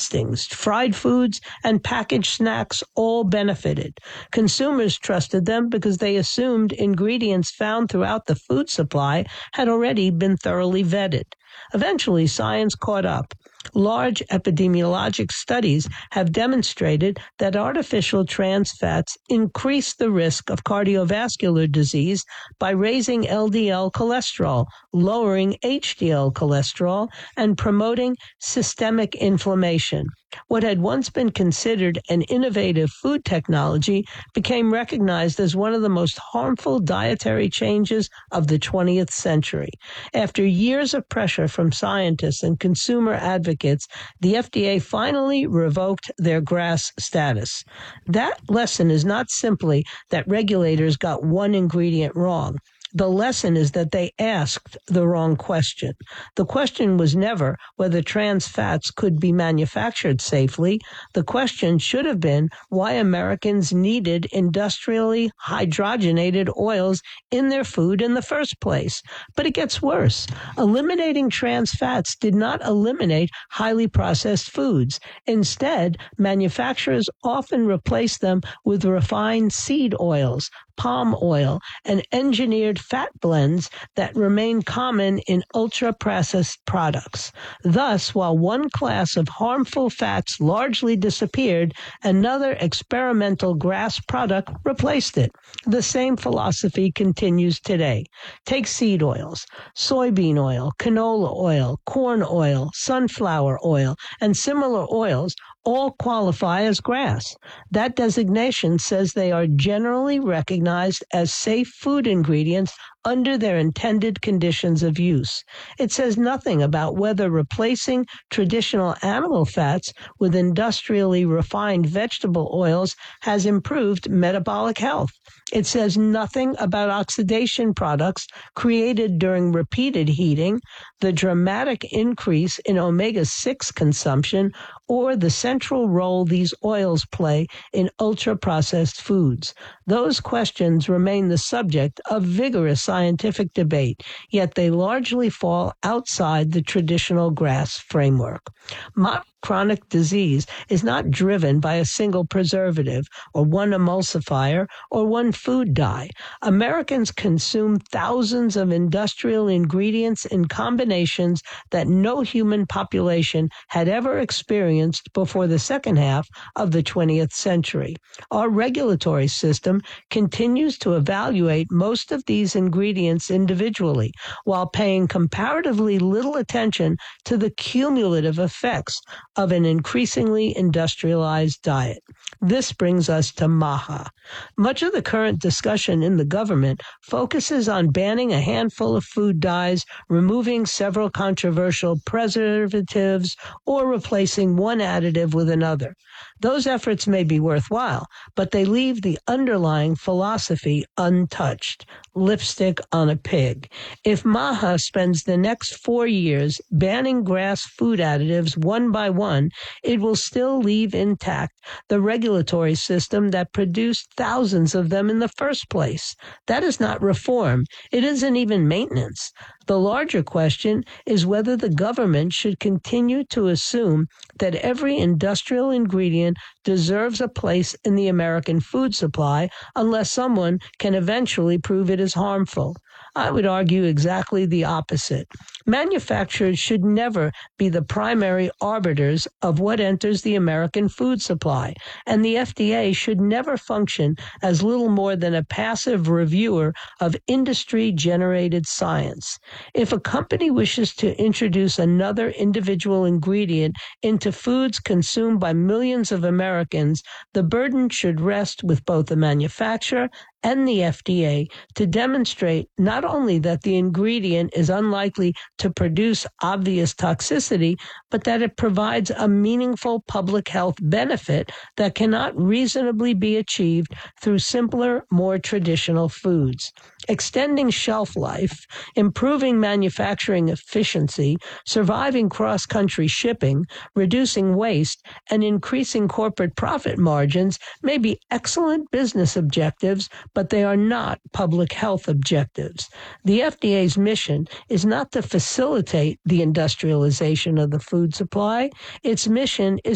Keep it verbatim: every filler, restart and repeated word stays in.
frostings, fried foods, and packaged snacks all benefited. Consumers trusted them because they assumed ingredients found throughout the food supply had already been thoroughly vetted. Eventually, science caught up. Large epidemiologic studies have demonstrated that artificial trans fats increase the risk of cardiovascular disease by raising L D L cholesterol, lowering H D L cholesterol, and promoting systemic inflammation. What had once been considered an innovative food technology became recognized as one of the most harmful dietary changes of the twentieth century. After years of pressure from scientists and consumer advocates, the F D A finally revoked their GRAS status. That lesson is not simply that regulators got one ingredient wrong. The lesson is that they asked the wrong question. The question was never whether trans fats could be manufactured safely. The question should have been why Americans needed industrially hydrogenated oils in their food in the first place. But it gets worse. Eliminating trans fats did not eliminate highly processed foods. Instead, manufacturers often replaced them with refined seed oils, palm oil, and engineered fat blends that remain common in ultra-processed products. Thus, while one class of harmful fats largely disappeared, another experimental GRAS product replaced it. The same philosophy continues today. Take seed oils, soybean oil, canola oil, corn oil, sunflower oil, and similar oils all qualify as GRAS. That designation says they are generally recognized as safe food ingredients under their intended conditions of use. It says nothing about whether replacing traditional animal fats with industrially refined vegetable oils has improved metabolic health. It says nothing about oxidation products created during repeated heating, the dramatic increase in omega six consumption, or the central role these oils play in ultra-processed foods. Those questions remain the subject of vigorous scientific debate, yet they largely fall outside the traditional GRAS framework. Modern chronic disease is not driven by a single preservative or one emulsifier or one food dye. Americans consume thousands of industrial ingredients in combinations that no human population had ever experienced before the second half of the twentieth century. Our regulatory system continues to evaluate most of these ingredients individually, while paying comparatively little attention to the cumulative effects of an increasingly industrialized diet. This brings us to MAHA. Much of the current discussion in the government focuses on banning a handful of food dyes, removing several controversial preservatives, or replacing one additive with another. Those efforts may be worthwhile, but they leave the underlying philosophy untouched. Lipstick on a pig. If MAHA spends the next four years banning GRAS food additives one by one, it will still leave intact the regulatory system that produced thousands of them in the first place. That is not reform. It isn't even maintenance. The larger question is whether the government should continue to assume that every industrial ingredient deserves a place in the American food supply unless someone can eventually prove it is harmful. I would argue exactly the opposite. Manufacturers should never be the primary arbiters of what enters the American food supply, and the F D A should never function as little more than a passive reviewer of industry-generated science. If a company wishes to introduce another individual ingredient into foods consumed by millions of Americans, the burden should rest with both the manufacturer and the F D A to demonstrate not only that the ingredient is unlikely to produce obvious toxicity, but that it provides a meaningful public health benefit that cannot reasonably be achieved through simpler, more traditional foods. Extending shelf life, improving manufacturing efficiency, surviving cross-country shipping, reducing waste, and increasing corporate profit margins may be excellent business objectives, but they are not public health objectives. The F D A's mission is not to facilitate the industrialization of the food supply. Its mission is